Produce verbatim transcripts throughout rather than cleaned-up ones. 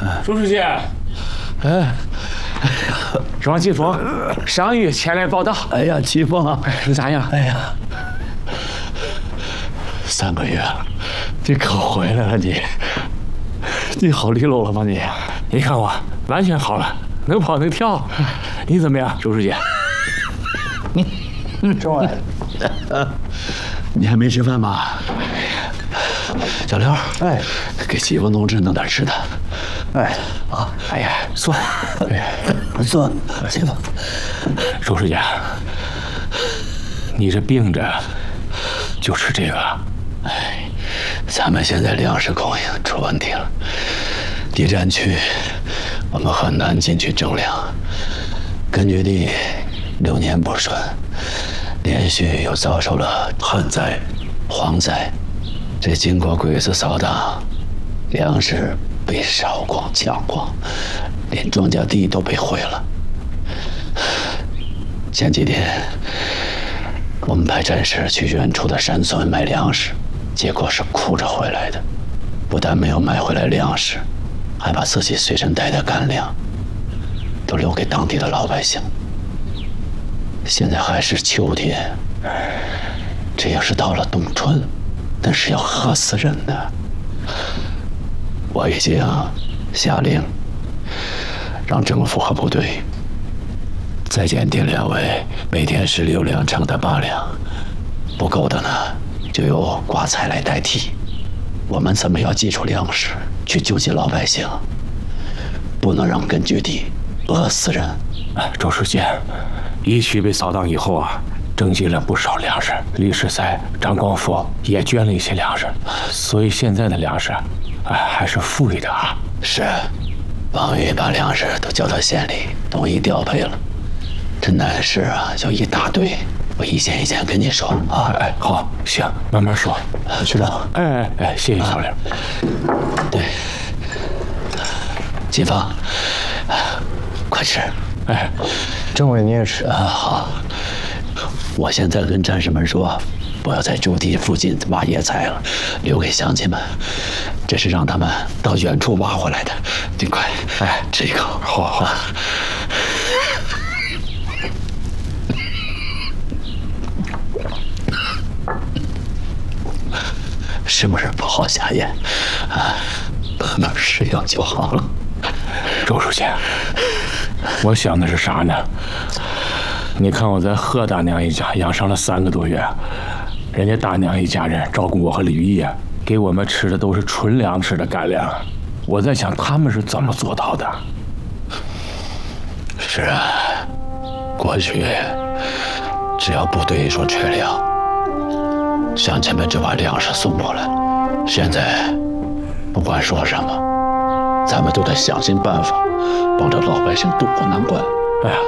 周书记， 哎， 王继峰上谕前来报道。 哎呀，季风啊， 是咋样？ 哎呀，三个月了，你可回来了你，你好利落了吗你？ 你看我完全好了，能跑能跳。你怎么样，周书记？ 你，政委，你还没吃饭吗？小刘，哎，给季风同志弄点吃的。哎，啊， 哎呀，算， 哎呀，算，季风。 周书记，你这病着就吃这个？ 哎，咱们现在粮食供应出问题了，地战区我们很难进去征粮，根据地流年不顺，连续又遭受了旱灾、蝗灾，这经过鬼子扫荡，粮食被烧光、抢光，连庄稼地都被毁了。前几天我们派战士去远处的山村买粮食，结果是哭着回来的，不但没有买回来粮食，还把自己随身带的干粮都留给当地的老百姓。现在还是秋天，这要是到了冬春，那是要饿死人的。我已经下令，让政府和部队再减定两位每天十六两称的八两，不够的呢，就由瓜菜来代替。我们怎么要寄出粮食去救济老百姓？不能让根据地饿死人。 哎，周书记，一区被扫荡以后啊，征集了不少粮食，李世才、张光福也捐了一些粮食，所以现在的粮食，哎，还是富裕的啊。 是，王宇把粮食都交到县里，统一调配了。这难事啊，就一大堆，我一件一件跟你说啊。 哎，好，行，慢慢说。 区长， 哎哎哎，谢谢小刘。 对，季风，快吃。 哎， 政委你也吃啊？好，我现在跟战士们说，不要在驻地附近挖野菜了，留给乡亲们。这是让他们到远处挖回来的。你快，哎，吃一口。 好好。啊是不是不好下咽？啊，慢慢适应就好了。 周书记，我想的是啥呢？你看我在贺大娘一家养伤了三个多月，人家大娘一家人照顾我和李玉叶，给我们吃的都是纯粮食的干粮。我在想他们是怎么做到的？ 是啊，过去只要部队一说缺粮，乡亲们就把粮食送过来。现在不管说什么，咱们都得想尽办法帮着老百姓渡过难关。 哎呀，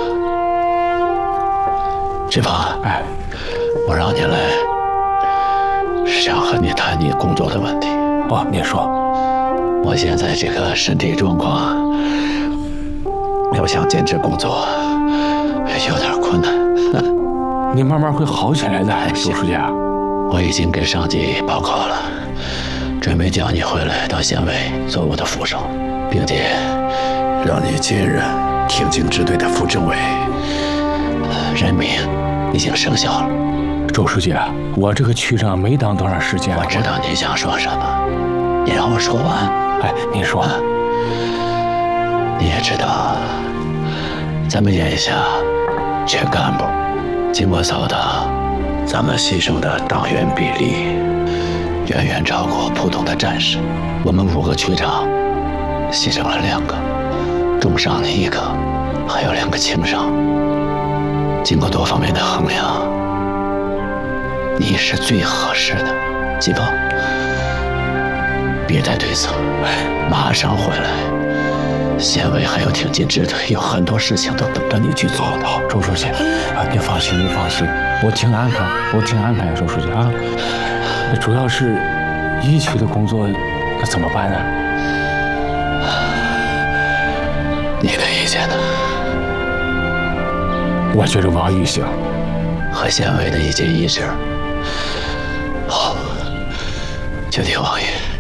季风， 哎， 我让你来，是想和你谈你工作的问题。 哦，你说， 我现在这个身体状况，要想坚持工作，有点困难。 你慢慢会好起来的，周书记。 我已经给上级报告了，准备叫你回来到县委做我的副手，并且让你接任挺进支队的副政委。任命已经生效了。 周书记，我这个区长没当多长时间。 我知道你想说什么，你让我说完。 哎，您说。 啊、你也知道，咱们眼下缺干部，经过扫荡，咱们牺牲的党员比例远远超过普通的战士。我们五个区长牺牲了两个，重伤的一个，还有两个轻伤。经过多方面的衡量，你是最合适的。季风，别再推辞，马上回来。县委还有挺进支队，有很多事情都等着你去做的。 好，周书记，啊，你放心，你放心，我听安排，我听安排，周书记啊。主要是一区的工作，那怎么办呢？ 你的意见呢？ 我觉得王玉行， 和县委的意见一致。好，就听王玉。